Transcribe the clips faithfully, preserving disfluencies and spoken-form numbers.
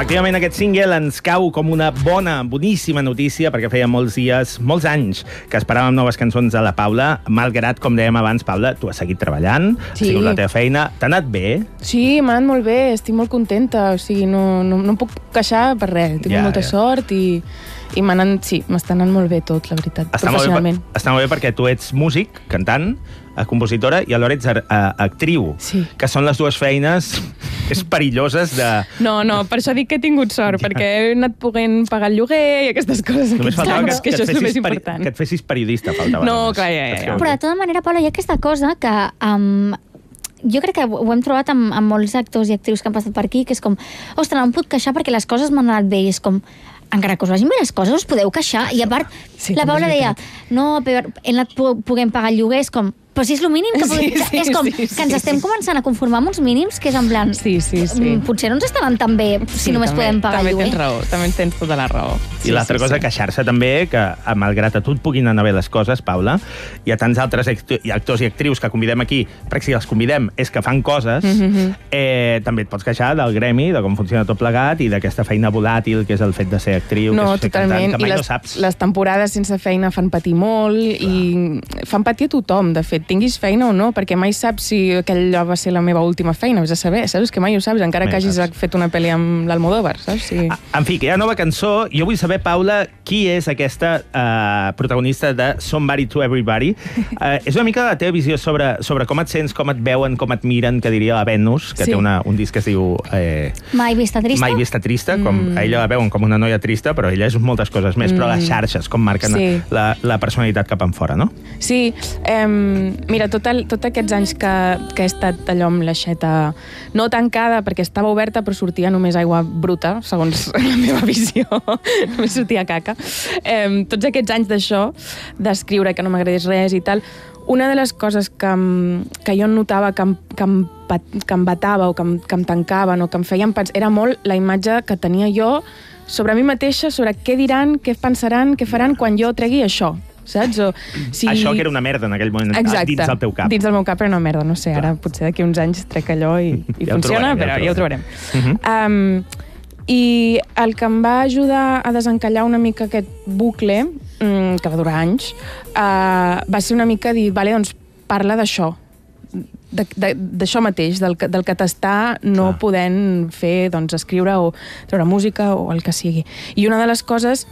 Efectivament, aquest single ens cau com una bona, boníssima notícia, perquè feia molts dies, molts anys, que esperàvem noves cançons de la Paula, malgrat, com dèiem abans, Paula, tu has seguit treballant, sí. Ha sigut la teva feina. T'ha anat bé? Sí, m'ha anat molt bé, estic molt contenta, o sigui, no, no, no em puc queixar per res, tinc ja, molta ja. sort i... I m'han, sí, m'està anant molt bé tot, la veritat, està professionalment. Molt bé, està molt bé perquè tu ets músic, cantant, compositora, i alhora ets a, a, actriu, sí. Que són les dues feines és perilloses de... No, no, per això dic que he tingut sort, ja. Perquè he anat podent pagar el lloguer i aquestes coses. Només faltava que, que, que això és el més important. Que et fessis periodista, faltava. No, clar, ja, ja, ja. Però de tota manera, Paula, hi ha aquesta cosa que... Um, jo crec que ho hem trobat amb, amb molts actors i actrius que han passat per aquí, que és com, ostres, no em puc queixar perquè les coses m'han anat bé, i és com, encara que us vagin bé les coses, us podeu queixar. I a part, sí, la Paula deia, no, però hem anat puguem pagar el lloguer, és com, però si és el mínim que podem... Sí, sí, és com sí, sí, que ens estem sí. començant a conformar amb uns mínims que és en plan... Sí, sí, sí. Potser no ens estaven tan bé si sí, només també, podem pagar també el lloguer. Tens raó, també tens tota la raó. I sí, l'altra sí, cosa, sí. queixar-se també, que malgrat a tu et puguin anar bé les coses, Paula, hi ha tants altres actors i actrius que convidem aquí, perquè si els convidem és que fan coses, mm-hmm. eh, també et pots queixar del gremi, de com funciona tot plegat i d'aquesta feina volàtil que és el fet de ser actriu, no, que és ser totalment. cantant, que mai les, no saps. Les temporades sense feina fan patir molt. Clar. I fan patir a tothom, de fet, tinguis feina o no, perquè mai saps si aquella va ser la meva última feina, vés a saber, saps? Que mai ho saps, encara mai que hagis saps. fet una pel·li amb l'Almodóvar, saps? Sí. En fi, que hi ha nova cançó. Jo vull saber, Paula, qui és aquesta uh, protagonista de Somebody to Everybody. Uh, és una mica la teva visió sobre, sobre com et sents, com et veuen, com et miren, que diria la Venus, que sí. té una, un disc que es diu... Eh, Mai vista trista. Mai vista trista, com mm. a ella la veuen com una noia trista, però ella és moltes coses més, mm. però les xarxes, com marquen sí. la, la personalitat cap enfora, no? Sí, eh, mira, tot, el, tot aquests anys que, que he estat allò amb l'aixeta no tancada, perquè estava oberta, però sortia només aigua bruta, segons la meva visió, només sortia caca. Eh, tots aquests anys d'això, d'escriure que no m'agradés res i tal, una de les coses que, que jo notava que em, que em, que em batava o que em, que em tancaven o que em feien pensar, era molt la imatge que tenia jo sobre mi mateixa, sobre què diran, què pensaran, què faran quan jo tregui això. Saps? O, si... Això que era una merda en aquell moment. Exacte, dins del teu cap. Dins del meu cap era una merda, no sé, ara potser d'aquí uns anys trec allò i, i ja funciona, trobarem, però ja ho trobarem. Ja ho trobarem. Uh-huh. um, I el que em va ajudar a desencallar una mica aquest bucle, um, que va durar anys, uh, va ser una mica dir, vale, doncs parla d'això, d'això mateix, del, del que t'està no Clar. podent fer, doncs, escriure o treure música o el que sigui. I una de les coses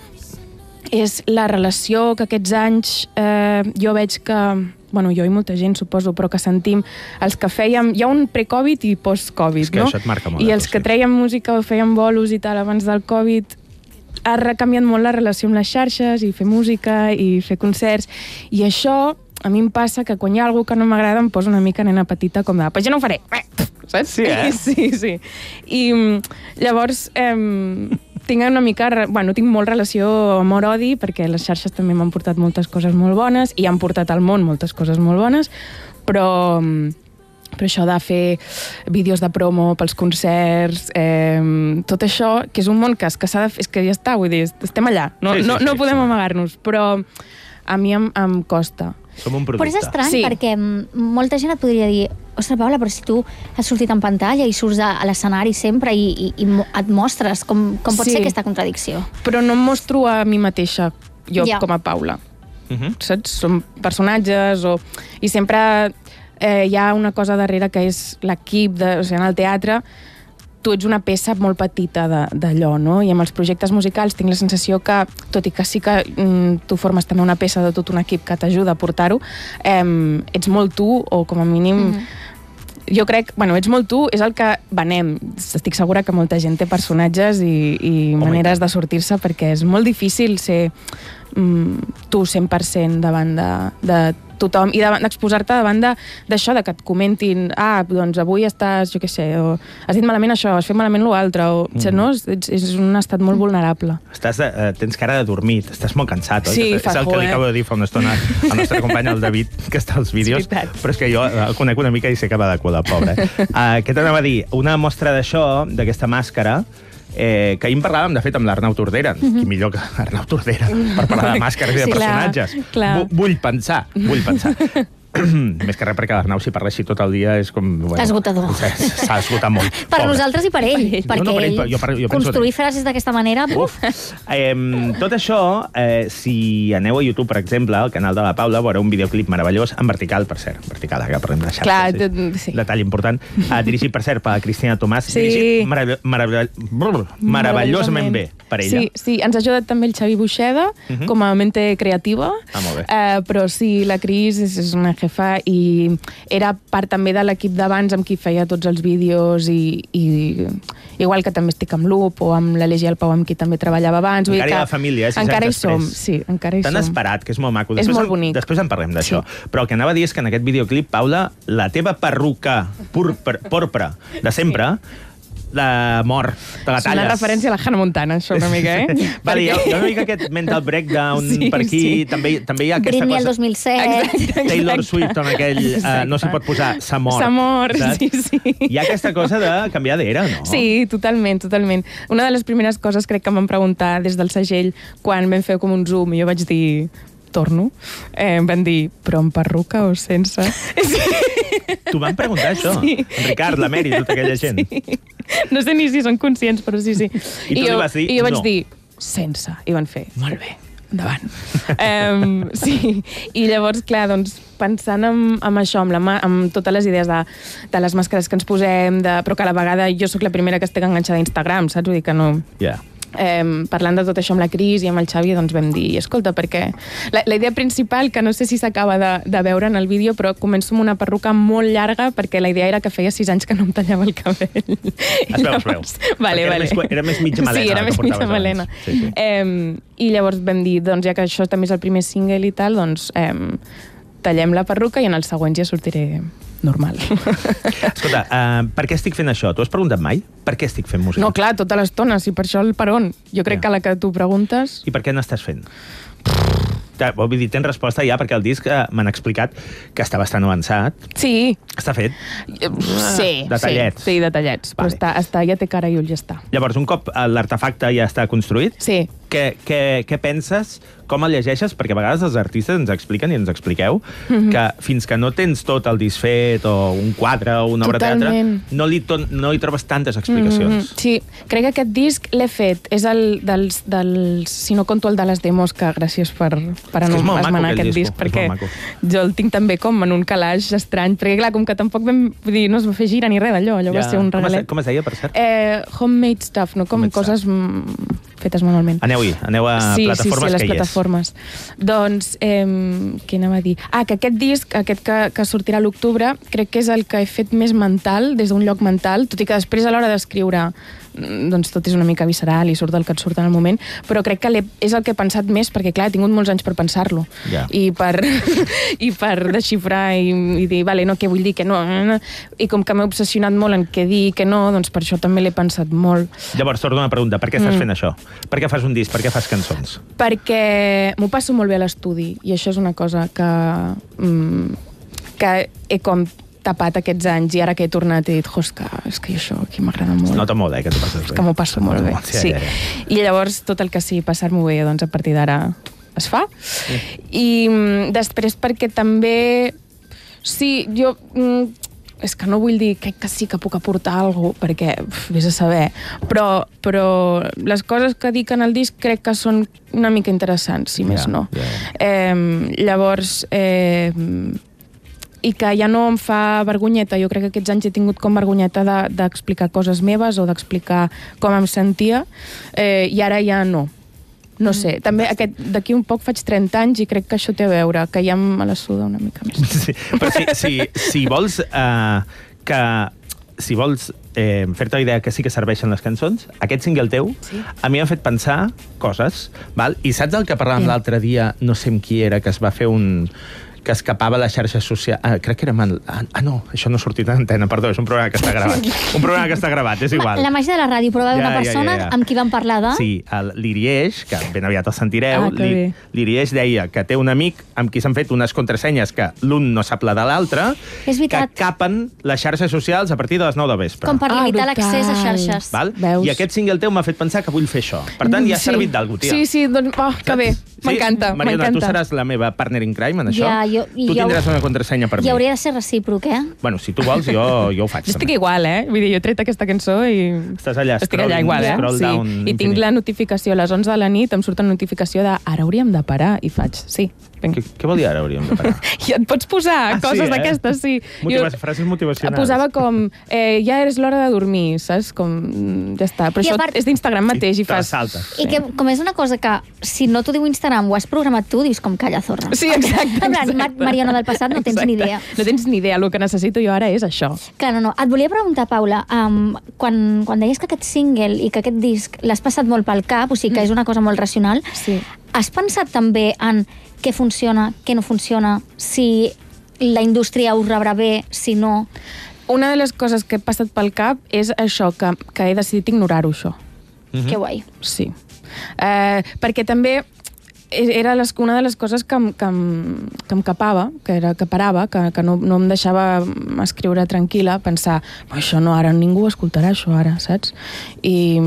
és la relació que aquests anys eh, jo veig que, bueno, jo i molta gent suposo, però que sentim, els que fèiem, hi ha un pre-Covid i post-Covid, és que no? Això et marca molt. I els que treien música o feien bolos i tal abans del Covid, ha canviat molt la relació amb les xarxes i fer música i fer concerts, i això a mi em passa que quan hi ha algú que no m'agrada em posa una mica nena petita com de, pues jo no ho faré, saps? Sí, eh? Sí, sí. I llavors... Eh, tinc una mica, bueno, tinc molt relació amor-odi, perquè les xarxes també m'han portat moltes coses molt bones i han portat al món moltes coses molt bones, però, però això de fer vídeos de promo pels concerts, eh, tot això, que és un món que, que s'ha de fer, és que ja està, vull dir, estem allà, no, sí, sí, no, no sí, podem sí. amagar-nos, però a mi em, em costa. Som un producte. Però és estrany, sí. perquè molta gent et podria dir, ostres, Paula, però si tu has sortit en pantalla i surts a l'escenari sempre i, i, i et mostres, com, com pot sí. ser aquesta contradicció? Però no em mostro a mi mateixa, jo ja. com a Paula. Uh-huh. Saps? Som personatges, o... i sempre eh, hi ha una cosa darrere que és l'equip, de... o sigui, en el teatre tu ets una peça molt petita d'allò, no? I amb els projectes musicals tinc la sensació que, tot i que sí que mm, tu formes també una peça de tot un equip que t'ajuda a portar-ho, eh, ets molt tu, o com a mínim... Mm-hmm. Jo crec, bueno, ets molt tu, és el que venem. Estic segura que molta gent té personatges i, i maneres de sortir-se, perquè és molt difícil ser mm, tu cent per cent davant de, de tothom, i d'exposar-te davant d'això, de que et comentin, ah, doncs avui estàs, jo què sé, o has dit malament això, has fet malament l'altre, o, mm. no? És, és un estat molt vulnerable. Estàs de, eh, tens cara de dormit, estàs molt cansat, oi? Sí, és el que li acabo de dir fa una estona al nostre company, el David, que està als vídeos, però és que jo el conec una mica i sé que va de cul, el pobre. Uh, què t'anava a dir? Una mostra d'això, d'aquesta màscara, Eh, que ahir en parlàvem, de fet, amb l'Arnau Tordera. Mm-hmm. Qui millor que Arnau Tordera per parlar de màscares i de sí, personatges. Clar, clar. Vull pensar, vull pensar. Més que res perquè l'Arnau, si parla així tot el dia, és com... Bueno, esgotador. S'ha esgotat molt. Per Pobre. Nosaltres i per ell, perquè no, no, per ell, ell jo, per, jo construir frases d'aquesta manera... Uf. Eh, tot això, eh, si aneu a YouTube, per exemple, al canal de la Paula, veureu un videoclip meravellós, en vertical, per cert. Vertical, que parlem de xarxes. Clar, sí. sí. Detall important. Uh, dirigit, per cert, per Cristina Tomàs. Sí. Dirigit merav merav meravellosament bé per ella. Sí, sí, ens ha ajudat també el Xavi Buixeda, uh -huh. com a mente creativa. Ah, molt bé. Uh, però sí, la Cris és, és una jefa i era part també de l'equip d'abans amb qui feia tots els vídeos i, i igual que també estic amb l'Up o amb l'Alegi i el Pau amb qui també treballava abans. Encara hi ha la família, eh? Encara hi som, sí, encara hi som. T'han esperat, que és molt maco. És Després molt en, bonic. Després en parlem d'això. Sí. Però el que anava a dir és que en aquest videoclip, Paula, la teva perruca porpra de sempre, sí. La mort, te la talles. És una referència a la Hannah Montana, això una mica, eh? Vale, hi, ha, hi ha una mica aquest mental breakdown sí, per aquí. Sí. També, també hi ha aquesta Britney cosa... el dos mil set. Exacte, exacte. Taylor Swift, amb aquell... Uh, no s'hi pot posar, s'ha mort. S'ha mort, saps? sí, sí. Hi ha aquesta cosa de canviar d'era, no? Sí, totalment, totalment. Una de les primeres coses crec que em van preguntar des del segell quan vam fer com un zoom i jo vaig dir torno, eh, em van dir però amb perruca o sense? T'ho van preguntar, això? Sí. En Ricard, la Mary, tota aquella gent. Sí. No sé ni si són conscients, però sí, sí. I tu jo, li vas dir I jo vaig no. dir sense. I van fer, molt bé, endavant. um, sí, i llavors, clar, doncs, pensant en, en això, amb, la, amb totes les idees de, de les màscares que ens posem, de, però que a la vegada jo sóc la primera que estic enganxada a Instagram, saps? Vull dir que no... Ja. Yeah. Eh, parlant de tot això amb la Cris i amb el Xavi, doncs vam dir, escolta, perquè la, la idea principal, que no sé si s'acaba de, de veure en el vídeo, però començo amb una perruca molt llarga perquè la idea era que feia sis anys que no em tallava el cabell. Es veu, es veu. Vale, era, vale. més, era més mitja melena. Sí, era més mitja melena. Sí, sí. Eh, I llavors vam dir, doncs ja que això també és el primer single i tal, doncs eh, tallem la perruca i en els següents ja sortiré normal. Escolta, uh, per què estic fent això? T'ho has preguntat mai? Per què estic fent música? No, clar, tota l'estona, sí, per això el per on. Jo crec ja. que la que tu preguntes... I per què n'estàs fent? Vull dir, tens resposta ja, perquè el disc eh, m'han explicat que està bastant avançat. Sí. Està fet? Sí. Detallets. Sí, sí detallets. Vale. Però està, està, ja té cara i ull, ja està. Llavors, un cop l'artefacte ja està construït, sí. què, què, què penses? Com el llegeixes? Perquè a vegades els artistes ens expliquen i ens expliqueu mm-hmm. que fins que no tens tot el disc fet o un quadre o una obra de teatre, no li, no li trobes tantes explicacions. Mm-hmm. Sí, crec que aquest disc l'he fet. És el dels, dels... Si no conto el de les demos, que gràcies per, per anomenar aquest disc, perquè jo el tinc també com en un calaix estrany, perquè clar, com que tampoc vam... Vull dir, no es va fer gira ni res d'allò, allò ja. va ser un regalet. Com es, com es deia, per cert? Eh, homemade stuff, no? Com coses stuff. fetes manualment. Aneu-hi, aneu a sí, plataformes sí, sí, les que hi plataformes. És. Doncs, eh, què anava a dir? Ah, que aquest disc, aquest que, que sortirà a l'octubre, crec que és el que he fet més mental, des d'un lloc mental, tot i que després a l'hora d'escriure doncs tot és una mica visceral i surt del que et surt en el moment, però crec que és el que he pensat més, perquè clar, he tingut molts anys per pensar-lo yeah. i per i per desxifrar i, i dir, vale, no, què vull dir, que no, i com que m'he obsessionat molt en què dir i què no, doncs per això també l'he pensat molt. Llavors, torno a una pregunta, per què estàs mm. fent això? Per què fas un disc? Per què fas cançons? Perquè m'ho passo molt bé a l'estudi i això és una cosa que mm, que he com tapat aquests anys i ara que he tornat he dit, oh, és que, és que això aquí m'agrada molt. Es nota molt, eh, que t'ho passes bé. És que m'ho passo molt bé, sí. Ja, ja, ja. I llavors tot el que sigui passar-m'ho bé, doncs a partir d'ara es fa. Sí. I mm, després perquè també... Sí, jo... Mm, és que no vull dir que, que sí que puc aportar alguna cosa, perquè uf, vés a saber, però, però les coses que dic en el disc crec que són una mica interessants, si yeah, més no. Yeah. Eh, llavors... Eh, i que ja no em fa vergonyeta. Jo crec que aquests anys he tingut com vergonyeta d'explicar de, coses meves o d'explicar com em sentia, eh, i ara ja no. No sé, també d'aquí un poc faig trenta anys i crec que això té a veure, que ja me la suda una mica més. Sí, però si, si, si vols uh, que... Si vols eh, fer-te la idea que sí que serveixen les cançons, aquest single teu sí. a mi m'ha fet pensar coses, val? I saps el que parlàvem l'altre dia, no sé amb qui era, que es va fer un... que escapava a les xarxes socials... Ah, crec que era... Man... Ah, no, això no ha sortit en antena, perdó, és un programa que està gravat. Un programa que està gravat, és igual. La màgia de la ràdio, però va d'una ja, persona ja, ja, ja. amb qui vam parlar de... Sí, l'Irieix, que ben aviat el sentireu, ah, l'Irieix deia que té un amic amb qui s'han fet unes contrasenyes que l'un no sap la de l'altre, que capen les xarxes socials a partir de les nou del vespre. Com per limitar ah, l'accés a xarxes. Val? I aquest single teu m'ha fet pensar que vull fer això. Per tant, ja ha sí. servit d'algú, tia. Sí, sí, doncs, oh, que bé. M'encanta, sí? Mariona, m'encanta. tu seràs la meva partner in crime en això? Ja, jo, tu tindràs una contrasenya per i mi. I hauria de ser recíproc, eh? Bueno, si tu vols, jo, jo ho faig. Jo estic igual, eh? Vull dir, jo he tret aquesta cançó i... Estàs allà, estic allà igual, eh? scroll Sí. down. I tinc la notificació a les onze de la nit, em surt una notificació de ara hauríem de parar, i faig, sí. Què, què vol dir ara hauríem de parar? I et pots posar Ah, sí, coses eh? d'aquestes, sí. Motiva Jo frases motivacionals. posava com, eh, ja és l'hora de dormir, saps? Com, ja està. Però I això part... és d'Instagram mateix i, i te la fas... saltes. I que, com és una cosa que, si no t'ho diu Instagram, ho has programat tu, dius com, calla, zorra. Sí, exacte. En plan, exacte. Mar Mariona del passat, no tens exacte. ni idea. No tens ni idea, el que necessito jo ara és això. Clar, no, no. Et volia preguntar, Paula, um, quan, quan deies que aquest single i que aquest disc l'has passat molt pel cap, o sigui que és una cosa molt racional, Sí. has pensat també en què funciona, què no funciona, si la indústria ho rebrà bé, si no... Una de les coses que he passat pel cap és això, que, que he decidit ignorar-ho, això. Mhm. Que guai. Sí. Eh, perquè també era les, una de les coses que, em- que, em, que em capava, que, era, que parava, que, que no, no em deixava escriure tranquil·la, pensar, això no, ara ningú escoltarà això ara, saps? I,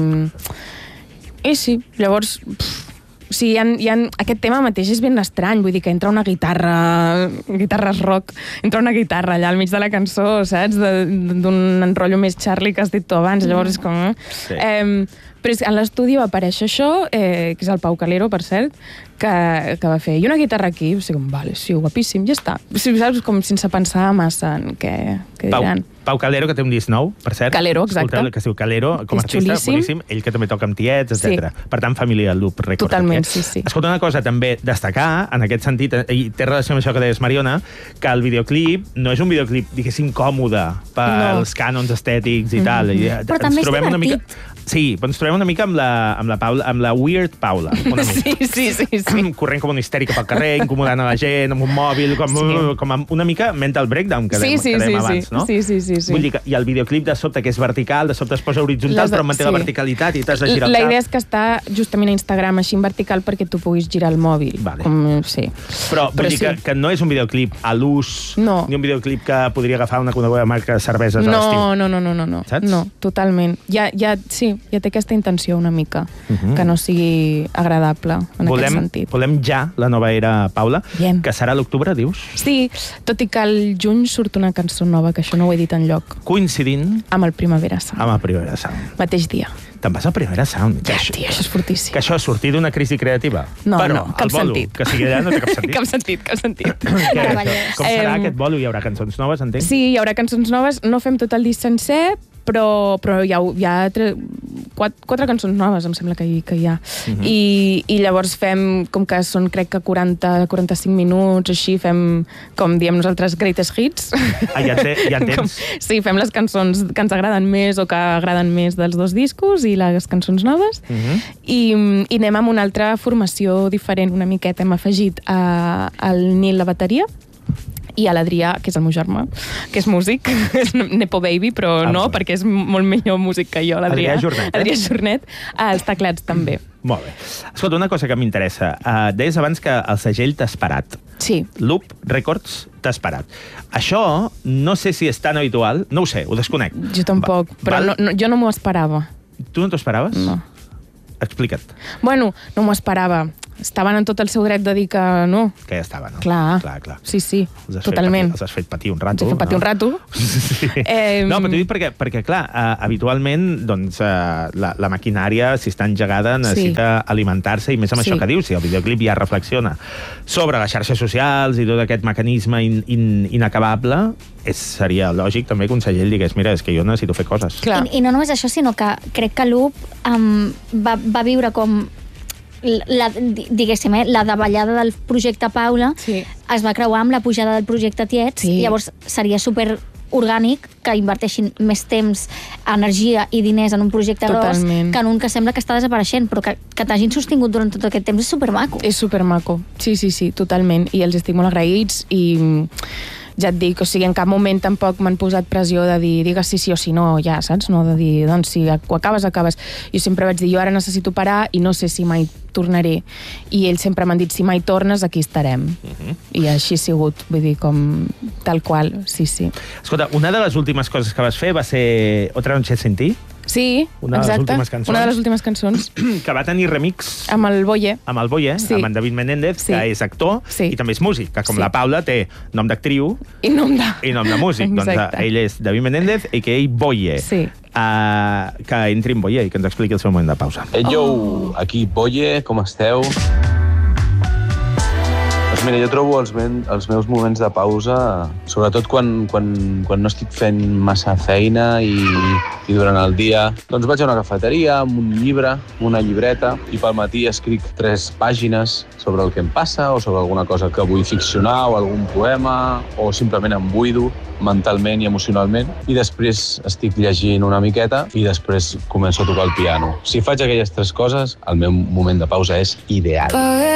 i sí, llavors... Pff, sí, hi ha, hi ha, aquest tema mateix és ben estrany, vull dir que entra una guitarra, guitarres rock, entra una guitarra allà al mig de la cançó, saps? D'un enrotllo més Charlie que has dit tu abans, llavors és com... Eh? Sí. Eh, però és que en l'estudi va aparèixer això, eh, que és el Pau Calero, per cert, que, que va fer, i una guitarra aquí, o sigui, com, vale, sí, guapíssim, ja està. Sí, saps? Com sense pensar massa en què, què Pau, diran. Pau Calero, que té un disc nou, per cert. Calero, exacte. Escolteu, que es diu Calero, com a És artista, xulíssim. boníssim. Ell que també toca amb tiets, etcètera. Sí. Per tant, família del Loop Records. Totalment, també. sí, sí. Escolta, una cosa també destacar, en aquest sentit, eh, i té relació amb això que deies, Mariona, que el videoclip no és un videoclip, diguéssim, còmode pels No. cànons estètics i tal. I, eh, Però ens també és trobem una mica... divertit. Sí, però ens trobem una mica amb la, amb la, Paula, amb la Weird Paula. Una mica. Sí, sí, sí, sí. Corrent com una histèrica pel carrer, incomodant a la gent, amb un mòbil, com, Sí. com amb una mica mental breakdown que Sí, dèiem, sí, que dèiem sí, abans, sí. no? Sí, sí, sí, sí. Vull dir que, i el videoclip de sobte que és vertical, de sobte es posa horitzontal, Les de- però manté la sí. verticalitat i t'has de girar el La cap. idea és que està justament a Instagram així en vertical perquè tu puguis girar el mòbil. Vale. Com, sí. Però vull Però dir sí. que, que no és un videoclip a l'ús, No. ni un videoclip que podria agafar una coneguda marca de cerveses a No, l'estiu. no, no, no, no, no. Saps? No, totalment. Ja, ja, sí, ja té aquesta intenció una mica, Mhm. que no sigui agradable en volem, aquest sentit. volem ja la nova era, Paula, Bien. que serà a l'octubre, dius? Sí, tot i que al juny surt una cançó nova, que això no ho he dit enlloc, Coincidint amb el Primavera Sound. amb el Primavera Sound. Mateix dia. Te'n vas al Primavera Sound. Ja, això, tio, això és fortíssim. que això sortir d'una crisi creativa. No, Però no, cap el bolo, sentit. que sigui allà no té cap sentit. cap sentit, cap sentit. Què? Meravellós. Com serà Em, aquest bolo? Hi haurà cançons noves, entenc? Sí, hi haurà cançons noves, no fem tot el disc sencer, però, però hi ha, hi ha tre, quatre, quatre cançons noves, em sembla que hi, que hi ha. Mhm. I, I llavors fem, com que són crec que quaranta a quaranta-cinc minuts, així, fem, com diem nosaltres, greatest hits. Ah, ja, té, ja en Com, tens. sí, fem les cançons que ens agraden més o que agraden més dels dos discos i les cançons noves. Mhm. I, i anem amb una altra formació diferent, una miqueta. Hem afegit a, al Nil la bateria i a l'Adrià, que és el meu germà, que és músic, és Nepo Baby, però Ah, no, molt bé. perquè és molt millor músic que jo, l'Adrià. Adrià Jornet, eh? Adrià Jornet, als teclats també. Molt bé. Escolta, una cosa que m'interessa. Uh, deies abans que el segell t'ha esperat. Sí. Loop Records t'ha esperat. Això no sé si és tan habitual, no ho sé, ho desconec. Jo tampoc, Va- però val? no, no, jo no m'ho esperava. Tu no t'ho esperaves? No. Explica't. Bueno, no m'ho esperava. Estaven en tot el seu dret de dir que no. Que ja estava, no? Clar. Clar, clar. Sí, sí, Els has totalment. Fet patir, els has fet patir un rato. Ens he fet patir no? un rato. Sí. Eh, no, però t'ho dic perquè, perquè clar, uh, habitualment doncs, uh, la, la maquinària, si està engegada, necessita sí. alimentar-se, i més amb Sí. això que dius, si el videoclip ja reflexiona sobre les xarxes socials i tot aquest mecanisme in, in, inacabable, és, seria lògic també que un segell digués, mira, és que jo necessito fer coses. Clar. I, I no només això, sinó que crec que Loop um, va, va viure com la, diguéssim, eh, la davallada del projecte Paula Sí. es va creuar amb la pujada del projecte Tiets, Sí. llavors seria super orgànic que inverteixin més temps, energia i diners en un projecte Totalment. gros que en un que sembla que està desapareixent, però que, que t'hagin sostingut durant tot aquest temps és supermaco. És supermaco. Sí, sí, sí, totalment. I els estic molt agraïts i ja et dic, o sigui, en cap moment tampoc m'han posat pressió de dir, digues sí, sí o sí no, ja, saps? No, de dir, doncs si ho acabes, acabes. Jo sempre vaig dir, jo ara necessito parar i no sé si mai tornaré. I ells sempre m'han dit, si mai tornes, aquí estarem. Uh-huh. I així ha sigut, vull dir, com tal qual, sí, sí. Escolta, una de les últimes coses que vas fer va ser Otra noche sin ti. Sí, una de les exacte. últimes cançons. Una de les últimes cançons. Que va tenir remix... Amb el Boye. Amb el Boye, sí. amb en David Menéndez, sí. que és actor sí. i també és músic, que com sí. la Paula té nom d'actriu i nom de, i nom de músic. Doncs ell és David Menéndez, a k a. Boye. Sí. Uh, que entri en Boye i que ens expliqui el seu moment de pausa. Hey, yo, oh. Aquí Boye, com esteu? Doncs mira, jo trobo els, men, els meus moments de pausa, sobretot quan, quan, quan no estic fent massa feina i, i durant el dia, doncs vaig a una cafeteria amb un llibre, amb una llibreta, i pel matí escric tres pàgines sobre el que em passa o sobre alguna cosa que vull ficcionar o algun poema o simplement em buido mentalment i emocionalment, i després estic llegint una miqueta i després començo a tocar el piano. Si faig aquelles tres coses, el meu moment de pausa és ideal.